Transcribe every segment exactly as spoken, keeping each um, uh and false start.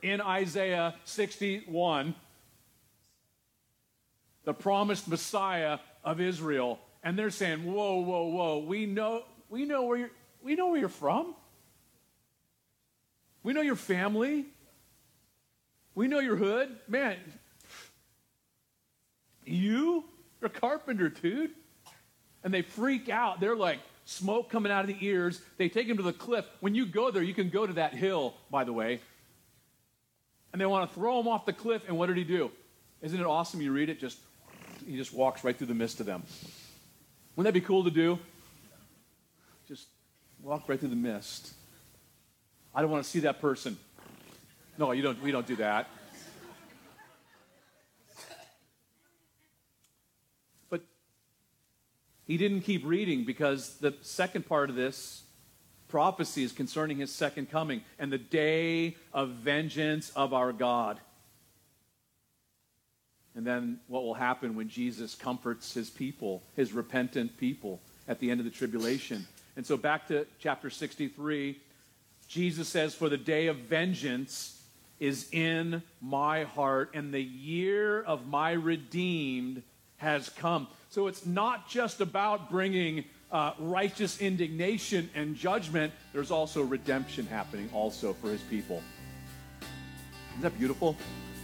in Isaiah sixty-one, the promised Messiah of Israel, and they're saying, whoa, whoa, whoa, we know, we know where you're, we know where you're from. We know your family. We know your hood. Man, you, you're a carpenter, dude. And they freak out. They're like, smoke coming out of the ears. They take him to the cliff. When you go there, you can go to that hill, by the way. And they want to throw him off the cliff. And what did he do? Isn't it awesome? You read it, just he just walks right through the midst of them. Wouldn't that be cool to do? Just walk right through the mist. I don't want to see that person. No, you don't. We don't do that. But he didn't keep reading, because the second part of this prophecy is concerning his second coming and the day of vengeance of our God. And then what will happen when Jesus comforts his people, his repentant people, at the end of the tribulation. And so back to chapter sixty-three, Jesus says, for the day of vengeance is in my heart, and the year of my redeemed has come. So it's not just about bringing uh, righteous indignation and judgment. There's also redemption happening also for his people. Isn't that beautiful?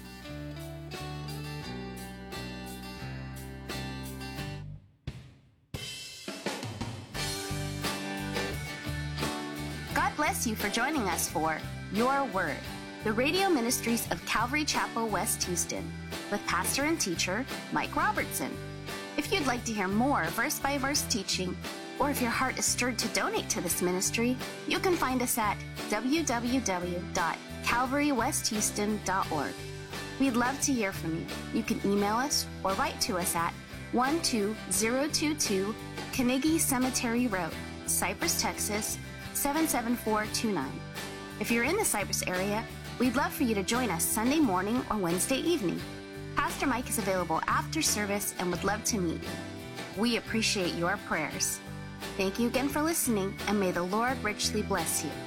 God bless you for joining us for Your Word, the radio ministries of Calvary Chapel, West Houston, with pastor and teacher Mike Robertson. If you'd like to hear more verse-by-verse teaching, or if your heart is stirred to donate to this ministry, you can find us at w w w dot calvary west houston dot org. We'd love to hear from you. You can email us or write to us at one two zero two two Carnegie Cemetery Road, Cypress, Texas, seven seven four two nine. If you're in the Cypress area, we'd love for you to join us Sunday morning or Wednesday evening. Pastor Mike is available after service and would love to meet you. We appreciate your prayers. Thank you again for listening, and may the Lord richly bless you.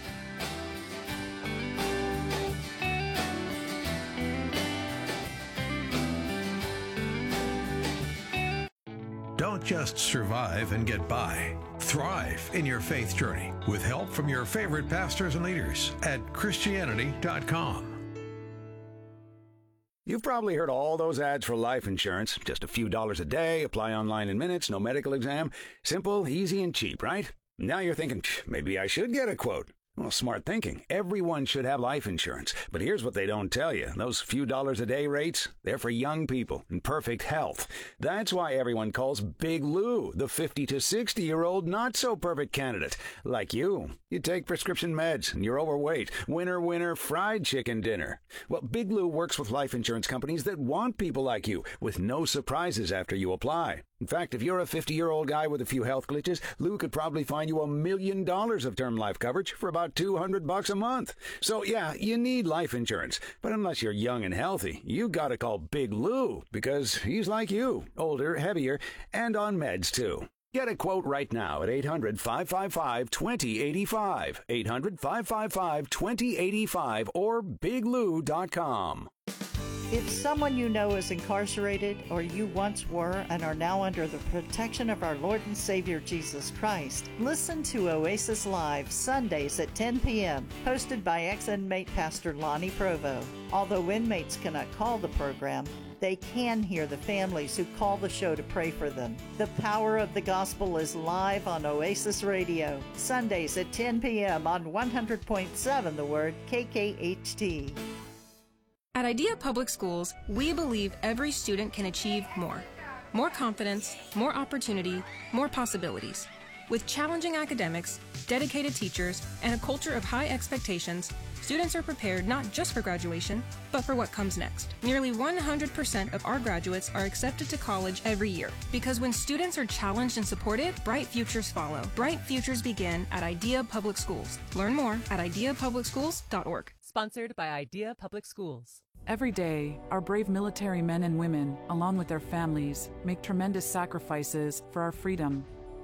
Don't just survive and get by. Thrive in your faith journey with help from your favorite pastors and leaders at Christianity dot com. You've probably heard all those ads for life insurance. Just a few dollars a day, apply online in minutes, no medical exam. Simple, easy, and cheap, right? Now you're thinking, maybe I should get a quote. Well, smart thinking. Everyone should have life insurance. But here's what they don't tell you. Those few dollars a day rates, they're for young people in perfect health. That's why everyone calls Big Lou the fifty to sixty-year-old not-so-perfect candidate. Like you. You take prescription meds and you're overweight. Winner, winner, fried chicken dinner. Well, Big Lou works with life insurance companies that want people like you, with no surprises after you apply. In fact, if you're a fifty-year-old guy with a few health glitches, Lou could probably find you a million dollars of term life coverage for about two hundred bucks a month. So yeah, you need life insurance. But unless you're young and healthy, you gotta call Big Lou, because he's like you, older, heavier, and on meds too. Get a quote right now at eight hundred, five five five, two zero eight five, eight hundred, five five five, two zero eight five, or big lou dot com. If someone you know is incarcerated, or you once were and are now under the protection of our Lord and Savior Jesus Christ, listen to Oasis Live Sundays at ten p.m., hosted by ex-inmate Pastor Lonnie Provo. Although inmates cannot call the program, they can hear the families who call the show to pray for them. The power of the gospel is live on Oasis Radio, Sundays at ten p.m. on one hundred point seven The Word, K K H T. At Idea Public Schools, we believe every student can achieve more. More confidence, more opportunity, more possibilities. With challenging academics, dedicated teachers, and a culture of high expectations, students are prepared not just for graduation, but for what comes next. Nearly one hundred percent of our graduates are accepted to college every year, because when students are challenged and supported, bright futures follow. Bright futures begin at Idea Public Schools. Learn more at idea public schools dot org. Sponsored by Idea Public Schools. Every day, our brave military men and women, along with their families, make tremendous sacrifices for our freedom.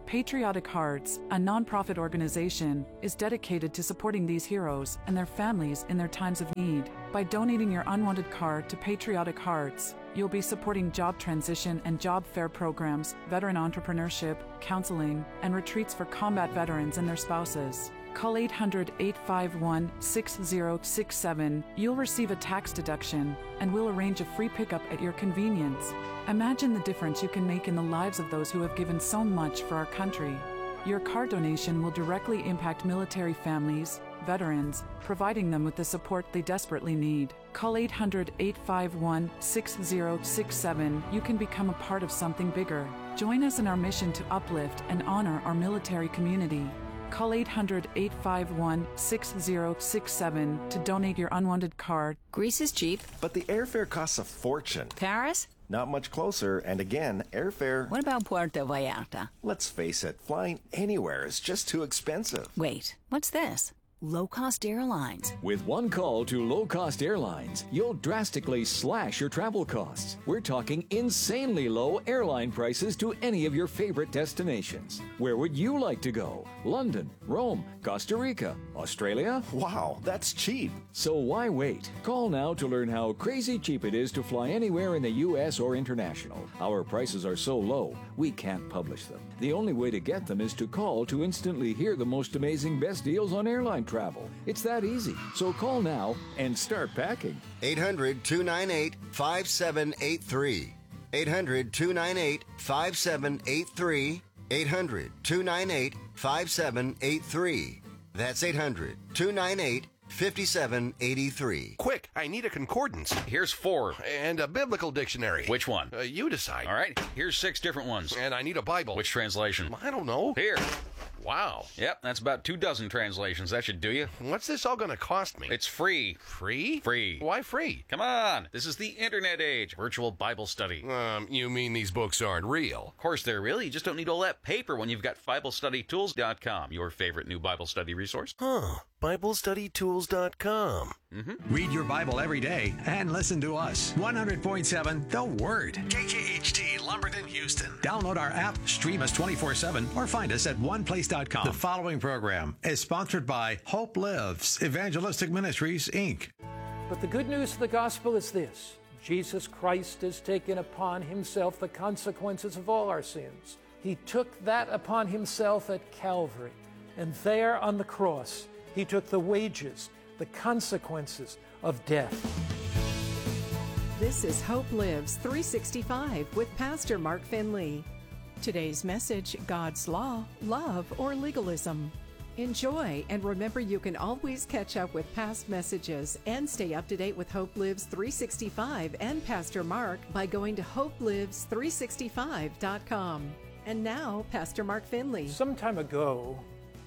Patriotic Hearts, a nonprofit organization, is dedicated to supporting these heroes and their families in their times of need. By donating your unwanted car to Patriotic Hearts, you'll be supporting job transition and job fair programs, veteran entrepreneurship, counseling, and retreats for combat veterans and their spouses. Call eight hundred, eight five one, six zero six seven. You'll receive a tax deduction, and we'll arrange a free pickup at your convenience. Imagine the difference you can make in the lives of those who have given so much for our country. Your car donation will directly impact military families, veterans, providing them with the support they desperately need. Call eight hundred, eight five one, six zero six seven. You can become a part of something bigger. Join us in our mission to uplift and honor our military community. Call eight hundred, eight five one, six zero six seven to donate your unwanted car. Greece is cheap. But the airfare costs a fortune. Paris? Not much closer, and again, airfare... What about Puerto Vallarta? Let's face it, flying anywhere is just too expensive. Wait, what's this? Low-cost airlines. With one call to low-cost airlines, you'll drastically slash your travel costs. We're talking insanely low airline prices to any of your favorite destinations. Where would you like to go? London, Rome, Costa Rica, Australia? Wow, that's cheap. So why wait? Call now to learn how crazy cheap it is to fly anywhere in the U S or international. Our prices are so low, we can't publish them. The only way to get them is to call to instantly hear the most amazing best deals on airline travel. It's that easy. So call now and start packing. eight hundred, two nine eight, five seven eight three. eight hundred, two nine eight, five seven eight three. eight hundred, two nine eight, five seven eight three. That's eight hundred, two nine eight, five seven eight three. Quick, I need a concordance. Here's four. And a biblical dictionary. Which one? Uh, you decide. All right, here's six different ones. And I need a Bible. Which translation? I don't know. Here. Wow. Yep, that's about two dozen translations. That should do you. What's this all going to cost me? It's free. Free? Free. Why free? Come on. This is the internet age. Virtual Bible study. Um, you mean these books aren't real? Of course they're real. You just don't need all that paper when you've got Bible Study Tools dot com, your favorite new Bible study resource. Huh. Bible Study Tools dot com. Mm-hmm. Read your Bible every day and listen to us. one hundred point seven The Word. K K H T, Lumberton, Houston. Download our app, stream us twenty-four seven, or find us at one place dot com. The following program is sponsored by Hope Lives Evangelistic Ministries, Incorporated. But the good news of the gospel is this. Jesus Christ has taken upon himself the consequences of all our sins. He took that upon himself at Calvary. And there on the cross, he took the wages, the consequences of death. This is Hope Lives three sixty-five with Pastor Mark Finley. Today's message, God's law, love, or legalism. Enjoy, and remember you can always catch up with past messages and stay up to date with Hope Lives three sixty-five and Pastor Mark by going to hope lives three sixty-five dot com. And now, Pastor Mark Finley. Some time ago,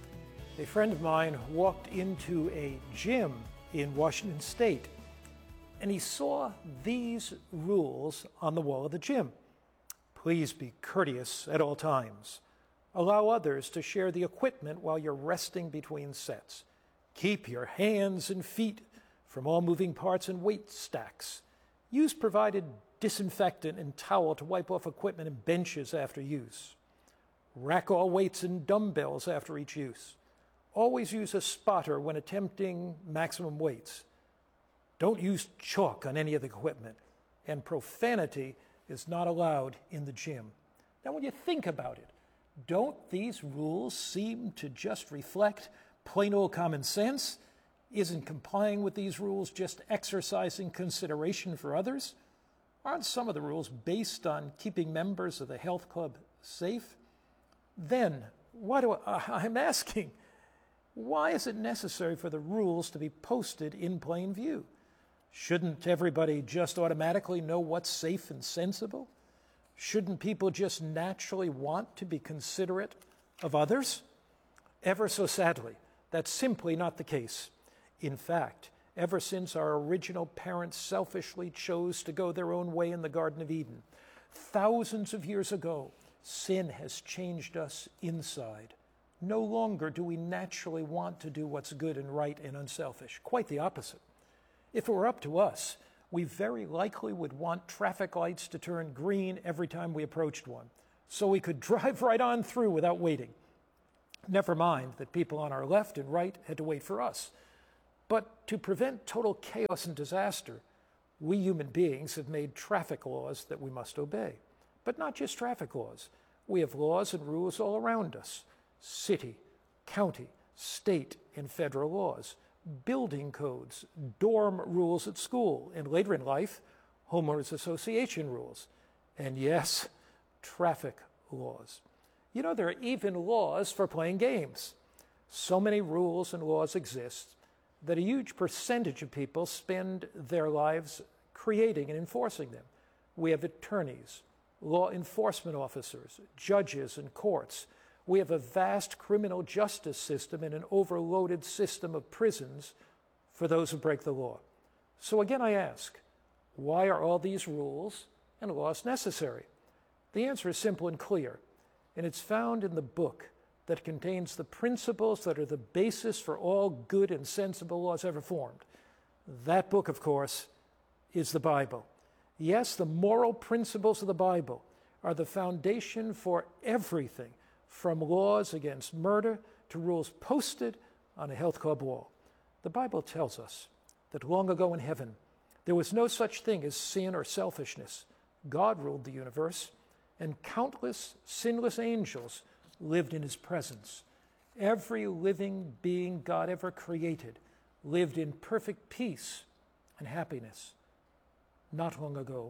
a friend of mine walked into a gym in Washington State, and he saw these rules on the wall of the gym. Please be courteous at all times. Allow others to share the equipment while you're resting between sets. Keep your hands and feet from all moving parts and weight stacks. Use provided disinfectant and towel to wipe off equipment and benches after use. Rack all weights and dumbbells after each use. Always use a spotter when attempting maximum weights. Don't use chalk on any of the equipment. And profanity is not allowed in the gym. Now, when you think about it, don't these rules seem to just reflect plain old common sense? Isn't complying with these rules just exercising consideration for others? Aren't some of the rules based on keeping members of the health club safe? Then, why do I, I'm asking, why is it necessary for the rules to be posted in plain view? Shouldn't everybody just automatically know what's safe and sensible? Shouldn't people just naturally want to be considerate of others? Ever so sadly, that's simply not the case. In fact, ever since our original parents selfishly chose to go their own way in the Garden of Eden, thousands of years ago, sin has changed us inside. No longer do we naturally want to do what's good and right and unselfish. Quite the opposite. If it were up to us, we very likely would want traffic lights to turn green every time we approached one, so we could drive right on through without waiting. Never mind that people on our left and right had to wait for us. But to prevent total chaos and disaster, we human beings have made traffic laws that we must obey. But not just traffic laws. We have laws and rules all around us. City, county, state, and federal laws. Building codes, dorm rules at school, and later in life, homeowners association rules. And yes, traffic laws. You know, there are even laws for playing games. So many rules and laws exist that a huge percentage of people spend their lives creating and enforcing them. We have attorneys, law enforcement officers, judges, and courts. We have a vast criminal justice system and an overloaded system of prisons for those who break the law. So again, I ask, why are all these rules and laws necessary? The answer is simple and clear, and it's found in the book that contains the principles that are the basis for all good and sensible laws ever formed. That book, of course, is the Bible. Yes, the moral principles of the Bible are the foundation for everything, from laws against murder to rules posted on a health club wall. The Bible tells us that long ago in heaven, there was no such thing as sin or selfishness. God ruled the universe, and countless sinless angels lived in his presence. Every living being God ever created lived in perfect peace and happiness. Not long ago,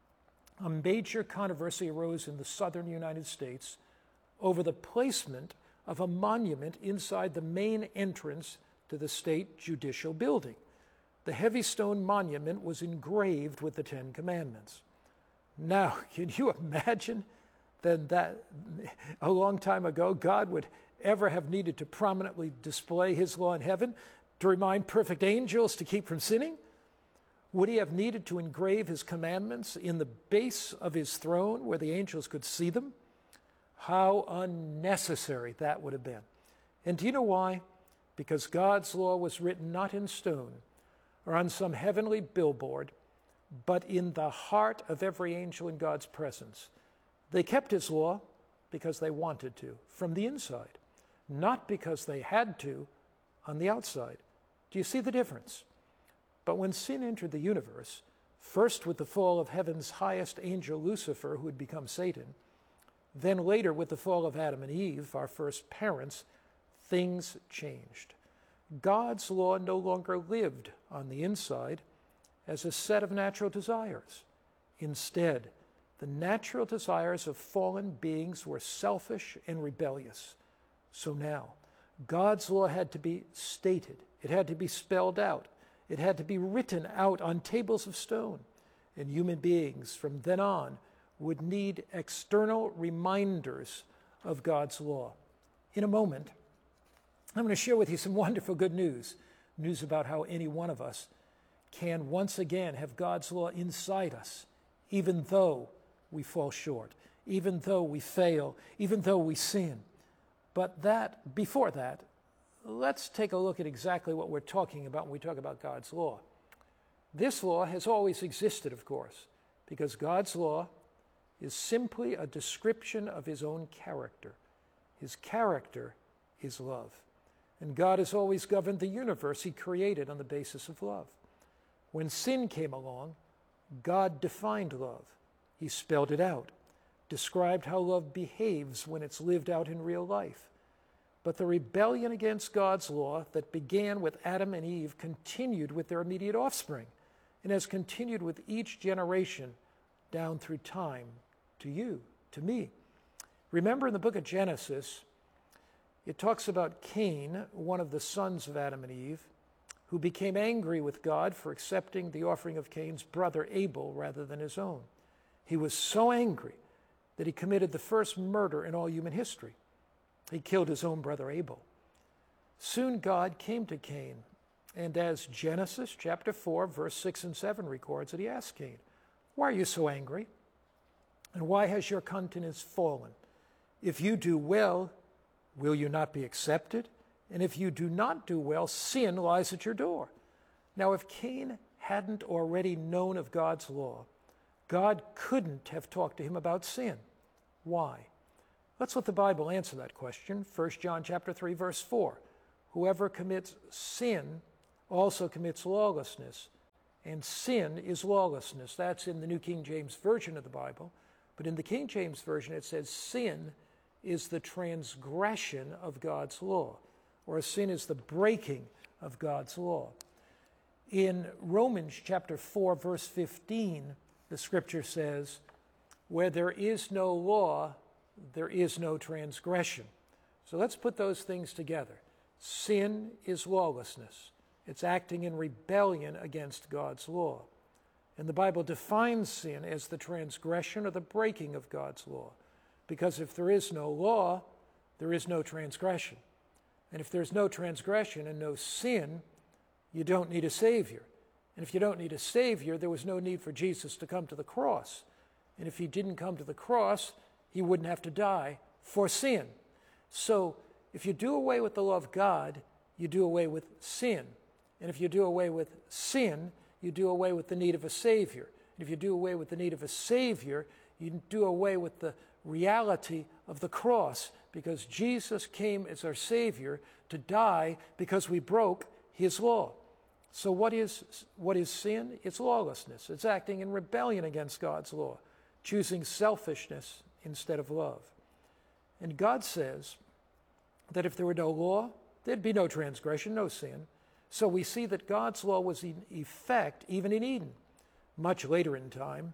a major controversy arose in the southern United States over the placement of a monument inside the main entrance to the state judicial building. The heavy stone monument was engraved with the Ten Commandments. Now, can you imagine then that a long time ago God would ever have needed to prominently display his law in heaven to remind perfect angels to keep from sinning? Would he have needed to engrave his commandments in the base of his throne where the angels could see them? How unnecessary that would have been. And do you know why? Because God's law was written not in stone or on some heavenly billboard, but in the heart of every angel in God's presence. They kept his law because they wanted to, from the inside, not because they had to on the outside. Do you see the difference? But when sin entered the universe, first with the fall of heaven's highest angel Lucifer, who had become Satan, then later with the fall of Adam and Eve, our first parents, things changed. God's law no longer lived on the inside as a set of natural desires. Instead, the natural desires of fallen beings were selfish and rebellious. So now, God's law had to be stated. It had to be spelled out. It had to be written out on tables of stone. And human beings from then on would need external reminders of God's law. In a moment, I'm going to share with you some wonderful good news. News about how any one of us can once again have God's law inside us, even though we fall short, even though we fail, even though we sin. But that, before that, let's take a look at exactly what we're talking about when we talk about God's law. This law has always existed, of course, because God's law is simply a description of his own character. His character is love. And God has always governed the universe he created on the basis of love. When sin came along, God defined love. He spelled it out, described how love behaves when it's lived out in real life. But the rebellion against God's law that began with Adam and Eve continued with their immediate offspring and has continued with each generation down through time to you, to me. Remember in the book of Genesis, it talks about Cain, one of the sons of Adam and Eve, who became angry with God for accepting the offering of Cain's brother Abel rather than his own. He was so angry that he committed the first murder in all human history. He killed his own brother Abel. Soon God came to Cain, and as Genesis chapter four, verse six and seven records it, he asked Cain, "Why are you so angry? And why has your countenance fallen? If you do well, will you not be accepted? And if you do not do well, sin lies at your door." Now, if Cain hadn't already known of God's law, God couldn't have talked to him about sin. Why? Let's let the Bible answer that question. First John chapter three, verse four. Whoever commits sin also commits lawlessness, and sin is lawlessness. That's in the New King James Version of the Bible. But in the King James Version, it says sin is the transgression of God's law, or sin is the breaking of God's law. In Romans chapter four, verse fifteen, the scripture says, where there is no law, there is no transgression. So let's put those things together. Sin is lawlessness. It's acting in rebellion against God's law. And the Bible defines sin as the transgression or the breaking of God's law. Because if there is no law, there is no transgression. And if there's no transgression and no sin, you don't need a Savior. And if you don't need a Savior, there was no need for Jesus to come to the cross. And if he didn't come to the cross, he wouldn't have to die for sin. So if you do away with the law of God, you do away with sin. And if you do away with sin, you do away with the need of a Savior. And if you do away with the need of a Savior, you do away with the reality of the cross, because Jesus came as our Savior to die because we broke his law. So what is, what is sin? It's lawlessness. It's acting in rebellion against God's law, choosing selfishness instead of love. And God says that if there were no law, there'd be no transgression, no sin. So we see that God's law was in effect even in Eden. Much later in time,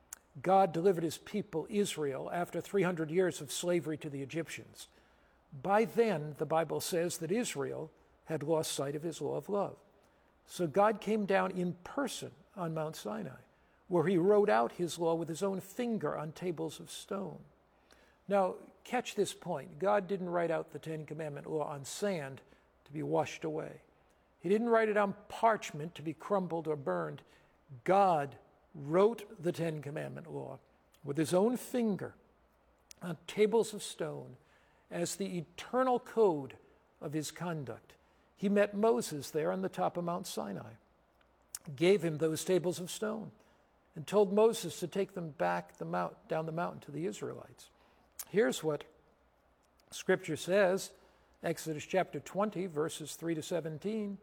God delivered his people, Israel, after three hundred years of slavery to the Egyptians. By then, the Bible says that Israel had lost sight of his law of love. So God came down in person on Mount Sinai, where he wrote out his law with his own finger on tables of stone. Now, catch this point. God didn't write out the Ten Commandment law on sand to be washed away. He didn't write it on parchment to be crumbled or burned. God wrote the Ten Commandment law with his own finger on tables of stone as the eternal code of his conduct. He met Moses there on the top of Mount Sinai, gave him those tables of stone, and told Moses to take them back the mount, down the mountain to the Israelites. Here's what Scripture says, Exodus chapter twenty, verses three to seventeen.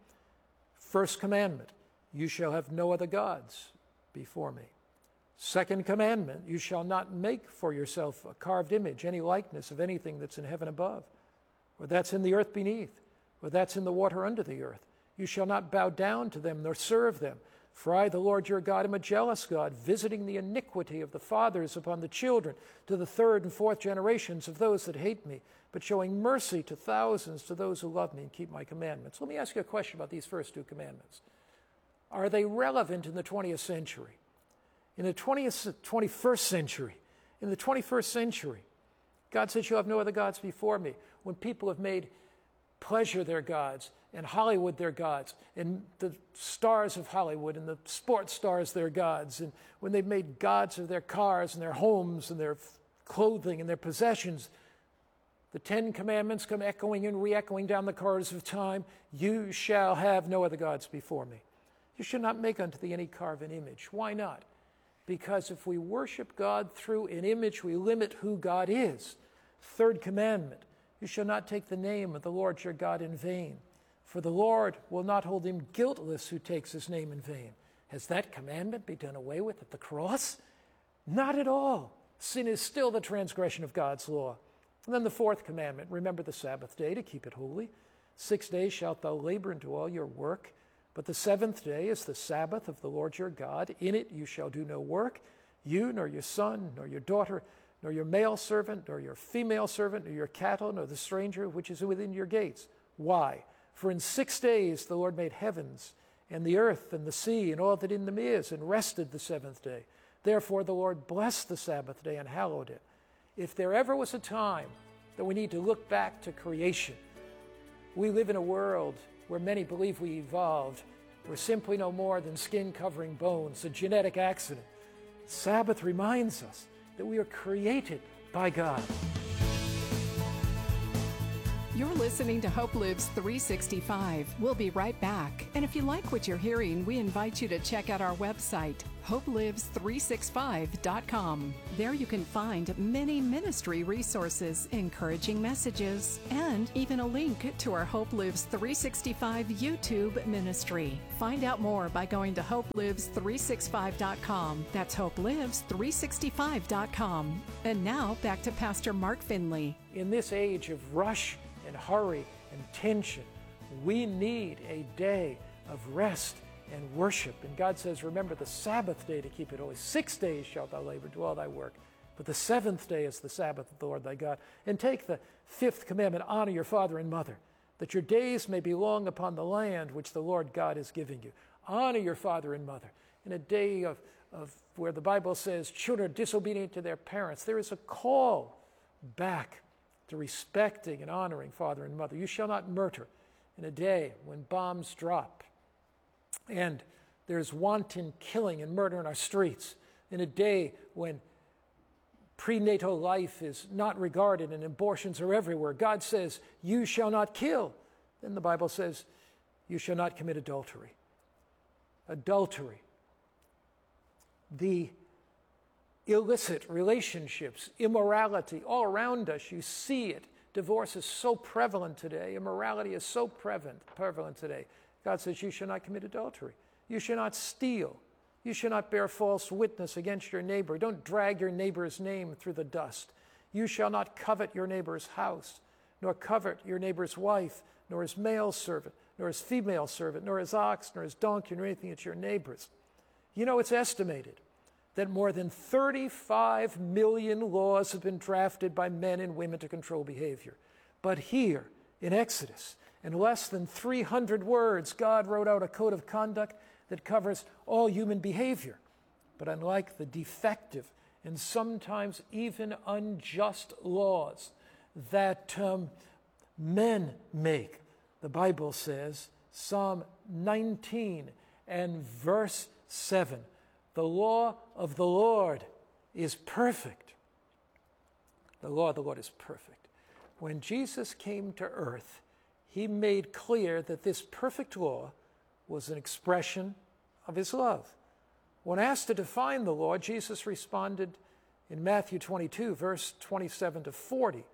First commandment, you shall have no other gods before me. Second commandment, you shall not make for yourself a carved image, any likeness of anything that's in heaven above, or that's in the earth beneath, or that's in the water under the earth. You shall not bow down to them nor serve them. For I, the Lord your God, am a jealous God, visiting the iniquity of the fathers upon the children, to the third and fourth generations of those that hate me, but showing mercy to thousands to those who love me and keep my commandments. Let me ask you a question about these first two commandments. Are they relevant in the twentieth century? In the twentieth, twenty-first century, in the twenty-first century, God said, you'll have no other gods before me. When people have made pleasure their gods, and Hollywood their gods, and the stars of Hollywood and the sports stars their gods, and when they've made gods of their cars and their homes and their clothing and their possessions, the Ten Commandments come echoing and re-echoing down the corridors of time. You shall have no other gods before me. You shall not make unto thee any carven image. Why not? Because if we worship God through an image, we limit who God is. Third commandment, you shall not take the name of the Lord your God in vain. For the Lord will not hold him guiltless who takes his name in vain. Has that commandment been done away with at the cross? Not at all. Sin is still the transgression of God's law. And then the fourth commandment, remember the Sabbath day to keep it holy. Six days shalt thou labor and do all your work. But the seventh day is the Sabbath of the Lord your God. In it you shall do no work, you, nor your son, nor your daughter, nor your male servant, nor your female servant, nor your cattle, nor the stranger which is within your gates. Why? For in six days the Lord made heavens and the earth and the sea and all that in them is, and rested the seventh day. Therefore the Lord blessed the Sabbath day and hallowed it. If there ever was a time that we need to look back to creation, we live in a world where many believe we evolved. We're simply no more than skin covering bones, a genetic accident. Sabbath reminds us that we are created by God. You're listening to Hope Lives three sixty-five. We'll be right back. And if you like what you're hearing, we invite you to check out our website, hope lives three sixty-five dot com. There you can find many ministry resources, encouraging messages, and even a link to our Hope Lives three sixty-five YouTube ministry. Find out more by going to hope lives three sixty-five dot com. That's hope lives three sixty-five dot com. And now back to Pastor Mark Finley. In this age of rush and hurry and tension, we need a day of rest and worship. And God says, remember the Sabbath day to keep it holy. Six days shalt thou labor, do all thy work. But the seventh day is the Sabbath of the Lord thy God. And take the fifth commandment, honor your father and mother, that your days may be long upon the land which the Lord God is giving you. Honor your father and mother. In a day of, of where the Bible says children are disobedient to their parents, there is a call back to respecting and honoring father and mother. You shall not murder. In a day when bombs drop and there's wanton killing and murder in our streets, in a day when prenatal life is not regarded and abortions are everywhere, God says, you shall not kill. Then the Bible says, you shall not commit adultery. Adultery. The illicit relationships, immorality, all around us, you see it. Divorce is so prevalent today. Immorality is so prevalent, prevalent today. God says you shall not commit adultery. You shall not steal. You shall not bear false witness against your neighbor. Don't drag your neighbor's name through the dust. You shall not covet your neighbor's house, nor covet your neighbor's wife, nor his male servant, nor his female servant, nor his ox, nor his donkey, nor anything that's your neighbor's. You know, it's estimated that more than thirty-five million laws have been drafted by men and women to control behavior. But here in Exodus, in less than three hundred words, God wrote out a code of conduct that covers all human behavior. But unlike the defective and sometimes even unjust laws that um, men make, the Bible says, Psalm nineteen and verse seven, the law of the Lord is perfect. The law of the Lord is perfect. When Jesus came to earth, he made clear that this perfect law was an expression of his love. When asked to define the law, Jesus responded in Matthew twenty-two, verse twenty-seven to forty,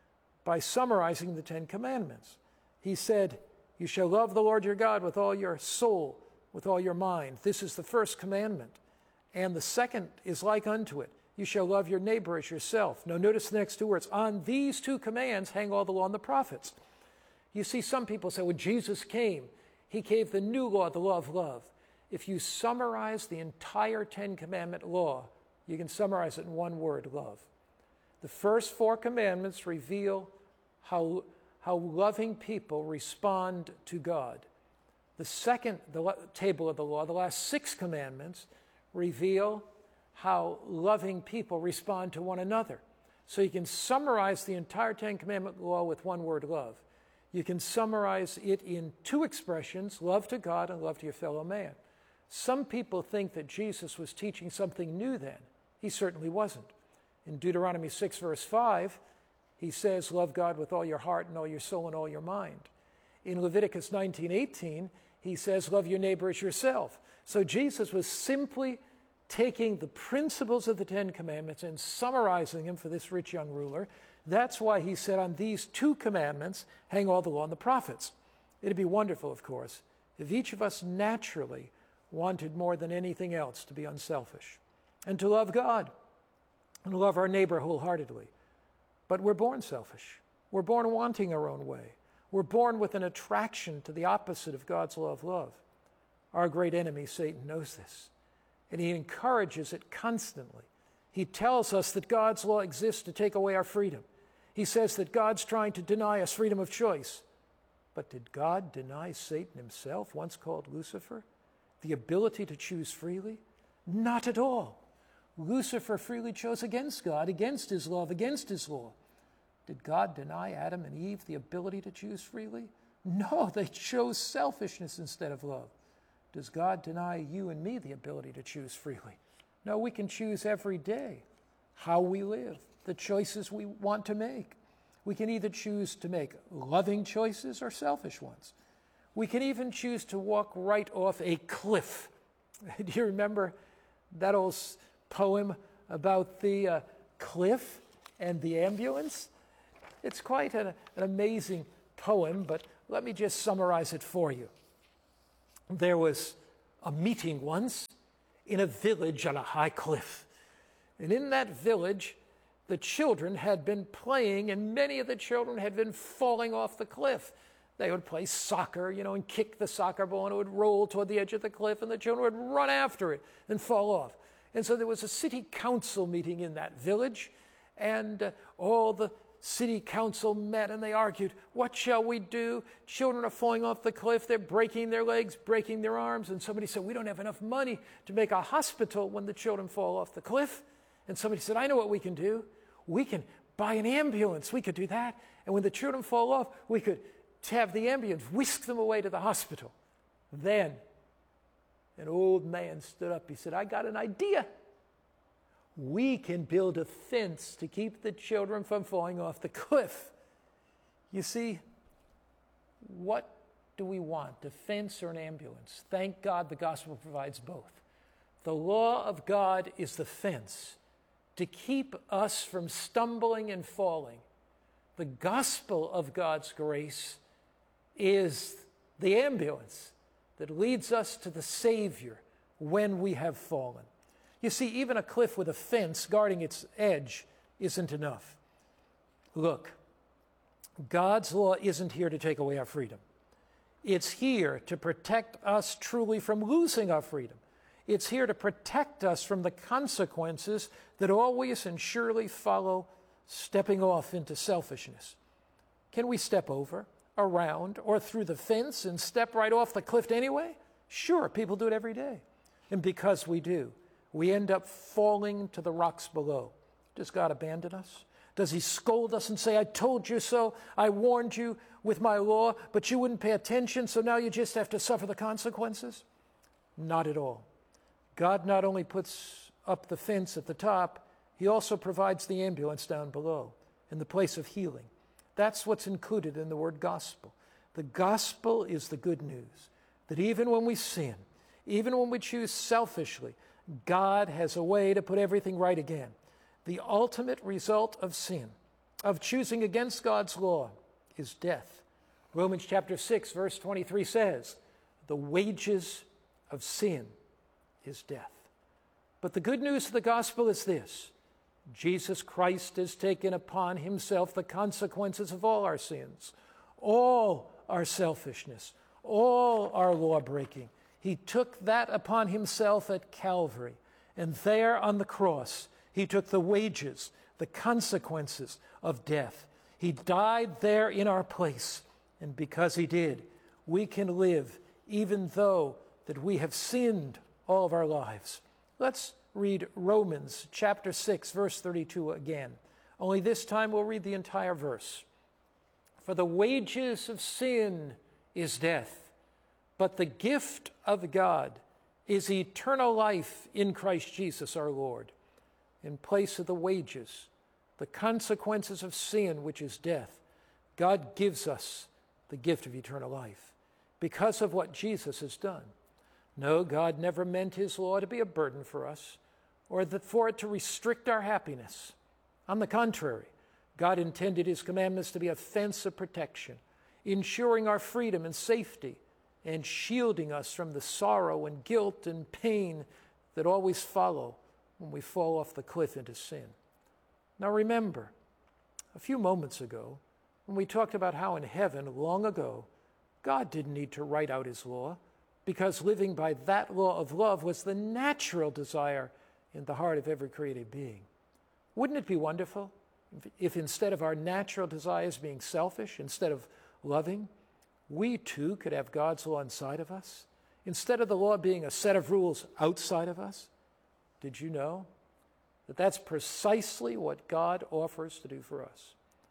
by summarizing the Ten Commandments. He said, you shall love the Lord your God with all your soul, with all your mind. This is the first commandment. And the second is like unto it. You shall love your neighbor as yourself. Now notice the next two words. On these two commands hang all the law and the prophets. You see, some people say, when Jesus came, he gave the new law, the law of love. If you summarize the entire Ten Commandment law, you can summarize it in one word, love. The first four commandments reveal how, how loving people respond to God. The second the table of the law, the last six commandments, reveal how loving people respond to one another. So you can summarize the entire Ten Commandment law with one word, love. You can summarize it in two expressions, love to God and love to your fellow man. Some people think that Jesus was teaching something new then. He certainly wasn't. In Deuteronomy six, verse five, he says, love God with all your heart and all your soul and all your mind. In Leviticus nineteen eighteen, he says, love your neighbor as yourself. So Jesus was simply taking the principles of the Ten Commandments and summarizing them for this rich young ruler. That's why he said, on these two commandments hang all the law and the prophets. It'd be wonderful, of course, if each of us naturally wanted more than anything else to be unselfish and to love God and love our neighbor wholeheartedly. But we're born selfish. We're born wanting our own way. We're born with an attraction to the opposite of God's law of love. Our great enemy, Satan, knows this, and he encourages it constantly. He tells us that God's law exists to take away our freedom. He says that God's trying to deny us freedom of choice. But did God deny Satan himself, once called Lucifer, the ability to choose freely? Not at all. Lucifer freely chose against God, against his love, against his law. Did God deny Adam and Eve the ability to choose freely? No, they chose selfishness instead of love. Does God deny you and me the ability to choose freely? No, we can choose every day how we live, the choices we want to make. We can either choose to make loving choices or selfish ones. We can even choose to walk right off a cliff. Do you remember that old poem about the uh, cliff and the ambulance? It's quite an, an amazing poem, but let me just summarize it for you. There was a meeting once in a village on a high cliff. And in that village, the children had been playing, and many of the children had been falling off the cliff. They would play soccer, you know, and kick the soccer ball, and it would roll toward the edge of the cliff, and the children would run after it and fall off. And so there was a city council meeting in that village, and uh, all the city council met, and they argued, what shall we do? Children are falling off the cliff. They're breaking their legs, breaking their arms. And somebody said, we don't have enough money to make a hospital when the children fall off the cliff. And somebody said, I know what we can do. We can buy an ambulance. We could do that. And when the children fall off, we could have the ambulance whisk them away to the hospital. Then an old man stood up. He said, I got an idea. We can build a fence to keep the children from falling off the cliff. You see, what do we want, a fence or an ambulance? Thank God the gospel provides both. The law of God is the fence to keep us from stumbling and falling. The gospel of God's grace is the ambulance that leads us to the Savior when we have fallen. You see, even a cliff with a fence guarding its edge isn't enough. Look, God's law isn't here to take away our freedom. It's here to protect us truly from losing our freedom. It's here to protect us from the consequences that always and surely follow stepping off into selfishness. Can we step over, around, or through the fence and step right off the cliff anyway? Sure, people do it every day. And because we do, we end up falling to the rocks below. Does God abandon us? Does he scold us and say, I told you so, I warned you with my law, but you wouldn't pay attention, so now you just have to suffer the consequences? Not at all. God not only puts up the fence at the top, he also provides the ambulance down below in the place of healing. That's what's included in the word gospel. The gospel is the good news that even when we sin, even when we choose selfishly, God has a way to put everything right again. The ultimate result of sin, of choosing against God's law, is death. Romans chapter six, verse twenty-three says, the wages of sin is death. But the good news of the gospel is this: Jesus Christ has taken upon himself the consequences of all our sins, all our selfishness, all our law-breaking. He took that upon himself at Calvary, and there on the cross, he took the wages, the consequences of death. He died there in our place, and because he did, we can live even though that we have sinned all of our lives. Let's read Romans chapter six, verse thirty-two again. Only this time we'll read the entire verse. For the wages of sin is death, but the gift of God is eternal life in Christ Jesus our Lord. In place of the wages, the consequences of sin, which is death, God gives us the gift of eternal life because of what Jesus has done. No, God never meant his law to be a burden for us or that for it to restrict our happiness. On the contrary, God intended his commandments to be a fence of protection, ensuring our freedom and safety and shielding us from the sorrow and guilt and pain that always follow when we fall off the cliff into sin. Now remember, a few moments ago, when we talked about how in heaven, long ago, God didn't need to write out his law because living by that law of love was the natural desire in the heart of every created being. Wouldn't it be wonderful if, if instead of our natural desires being selfish, instead of loving, we too could have God's law inside of us? Instead of the law being a set of rules outside of us? Did you know that that's precisely what God offers to do for us?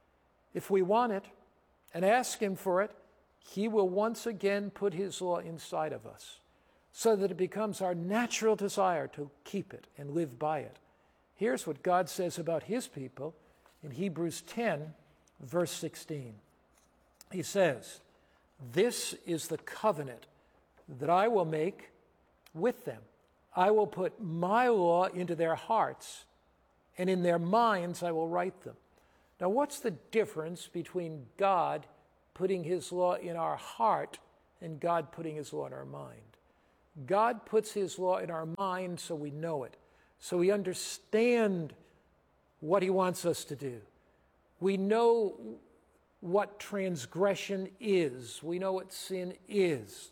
If we want it and ask him for it, he will once again put his law inside of us so that it becomes our natural desire to keep it and live by it. Here's what God says about his people in Hebrews ten, verse sixteen. He says, "This is the covenant that I will make with them. I will put my law into their hearts, and in their minds I will write them." Now, what's the difference between God putting his law in our heart and God putting his law in our mind? God puts his law in our mind so we know it, so we understand what he wants us to do. We know what transgression is. We know what sin is.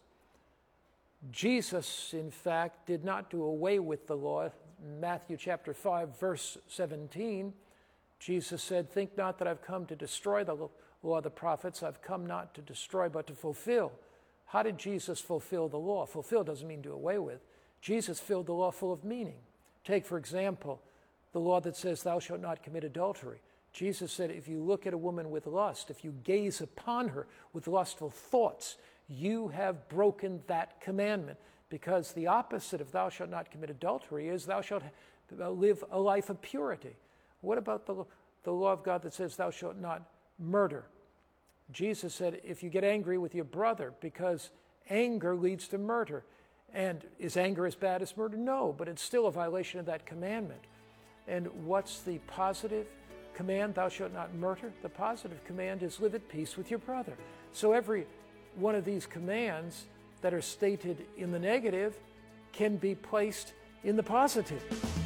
Jesus, in fact, did not do away with the law. Matthew chapter five, verse seventeen, Jesus said, "Think not that I've come to destroy the law of the prophets. I've come not to destroy, but to fulfill." How did Jesus fulfill the law? Fulfill doesn't mean do away with. Jesus filled the law full of meaning. Take, for example, the law that says, "Thou shalt not commit adultery." Jesus said, if you look at a woman with lust, if you gaze upon her with lustful thoughts, you have broken that commandment, because the opposite of "thou shalt not commit adultery" is "thou shalt live a life of purity." What about the, the law of God that says "thou shalt not murder"? Jesus said, if you get angry with your brother, because anger leads to murder. And is anger as bad as murder? No, but it's still a violation of that commandment. And what's the positive command? "Thou shalt not murder." The positive command is live at peace with your brother. So every one of these commands that are stated in the negative can be placed in the positive.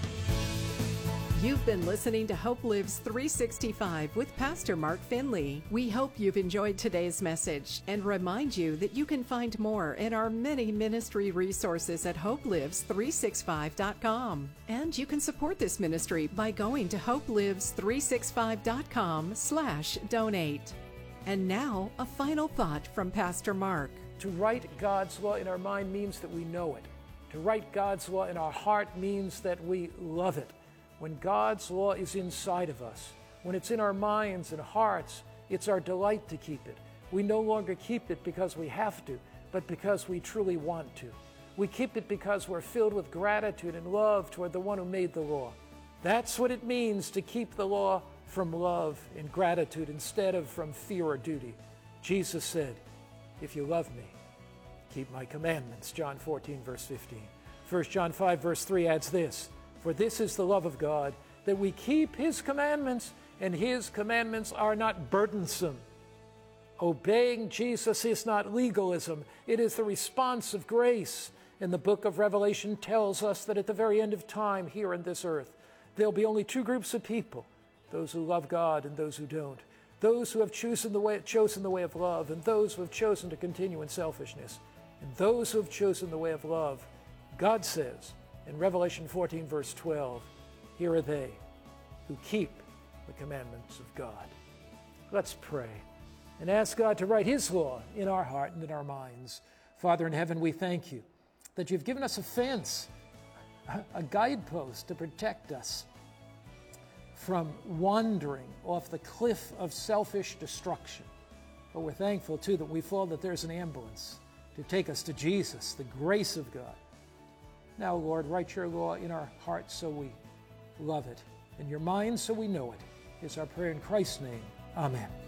You've been listening to Hope Lives three sixty-five with Pastor Mark Finley. We hope you've enjoyed today's message and remind you that you can find more in our many ministry resources at hope lives three sixty-five dot com. And you can support this ministry by going to hope lives three sixty-five dot com slash donate. And now, a final thought from Pastor Mark. To write God's law in our mind means that we know it. To write God's law in our heart means that we love it. When God's law is inside of us, when it's in our minds and hearts, it's our delight to keep it. We no longer keep it because we have to, but because we truly want to. We keep it because we're filled with gratitude and love toward the one who made the law. That's what it means to keep the law from love and gratitude instead of from fear or duty. Jesus said, "If you love me, keep my commandments," John fourteen, verse fifteen. First John five, verse three adds this, "For this is the love of God, that we keep his commandments, and his commandments are not burdensome." Obeying Jesus is not legalism. It is the response of grace. And the book of Revelation tells us that at the very end of time here on this earth, there'll be only two groups of people, those who love God and those who don't. Those who have chosen the way, chosen the way of love, and those who have chosen to continue in selfishness. And those who have chosen the way of love, God says in Revelation fourteen, verse twelve, here are they who keep the commandments of God. Let's pray and ask God to write his law in our heart and in our minds. Father in heaven, we thank you that you've given us a fence, a guidepost to protect us from wandering off the cliff of selfish destruction. But we're thankful, too, that we fall that there's an ambulance to take us to Jesus, the grace of God. Now, Lord, write your law in our hearts so we love it, in your mind so we know it, is our prayer in Christ's name. Amen.